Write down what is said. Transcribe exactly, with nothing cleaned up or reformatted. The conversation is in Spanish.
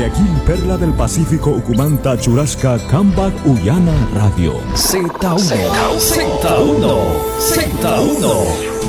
Guayaquil, Perla del Pacífico, Ucumanta, Churrasca, Cambac, Uyana Radio. Z uno, Z uno, Z uno.